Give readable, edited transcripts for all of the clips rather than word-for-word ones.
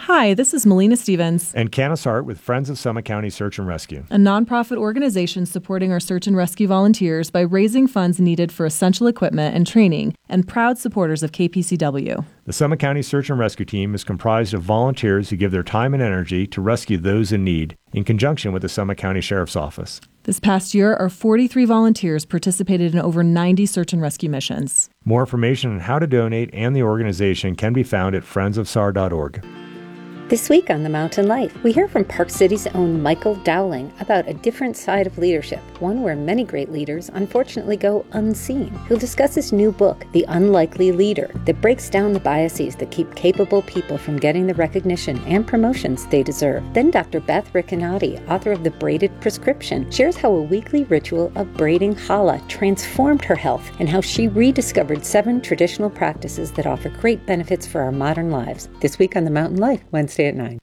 Hi, this is Melina Stevens, And Canis Hart with Friends of Summit County Search and Rescue, a nonprofit organization supporting our search and rescue volunteers by raising funds needed for essential equipment and training, and proud supporters of KPCW. The Summit County Search and Rescue Team is comprised of volunteers who give their time and energy to rescue those in need, in conjunction with the Summit County Sheriff's Office. This past year, our 43 volunteers participated in over 90 search and rescue missions. More information on how to donate and the organization can be found at friendsofsar.org. This week on The Mountain Life, we hear from Park City's own Michael Dowling about a different side of leadership, one where many great leaders unfortunately go unseen. He'll discuss his new book, The Unlikely Leader, that breaks down the biases that keep capable people from getting the recognition and promotions they deserve. Then Dr. Beth Riccinati, author of The Braided Prescription, shares how a weekly ritual of braiding challah transformed her health and how she rediscovered 7 traditional practices that offer great benefits for our modern lives. This week on The Mountain Life, Wednesday at 9.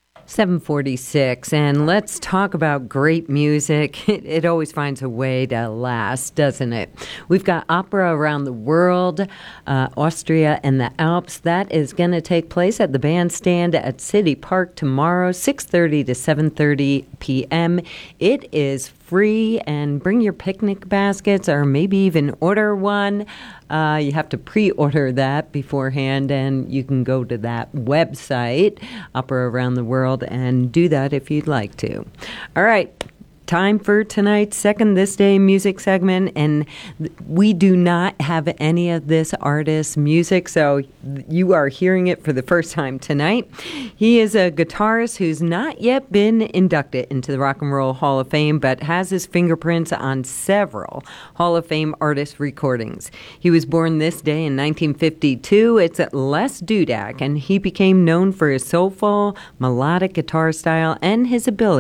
7:46, and let's talk about great music. It always finds a way to last, doesn't it? We've got opera around the world, Austria and the Alps. That is going to take place at the Bandstand at City Park tomorrow, 6:30 to 7:30 p.m. It is free, and bring your picnic baskets or maybe even order one. You have to pre-order that beforehand, and you can go to that website, Opera Around the World, and do that if you'd like to. All right. Time for tonight's Second This Day music segment, and we do not have any of this artist's music, so you are hearing it for the first time tonight. He is a guitarist who's not yet been inducted into the Rock and Roll Hall of Fame, but has his fingerprints on several Hall of Fame artist recordings. He was born this day in 1952. It's Les Dudek, and he became known for his soulful, melodic guitar style and his ability